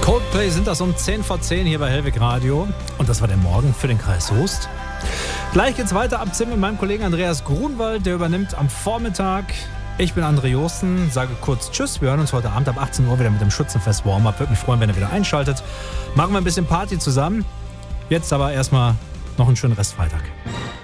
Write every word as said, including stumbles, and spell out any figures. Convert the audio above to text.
Coldplay sind das um zehn vor zehn hier bei Hellwig Radio. Und das war der Morgen für den Kreis Soest. Gleich geht's weiter ab zehn mit meinem Kollegen Andreas Grunwald. Der übernimmt am Vormittag. Ich bin André Josten, sage kurz Tschüss. Wir hören uns heute Abend ab achtzehn Uhr wieder mit dem Schützenfest Warm-Up. Würde mich freuen, wenn ihr wieder einschaltet. Machen wir ein bisschen Party zusammen. Jetzt aber erstmal noch einen schönen Restfreitag.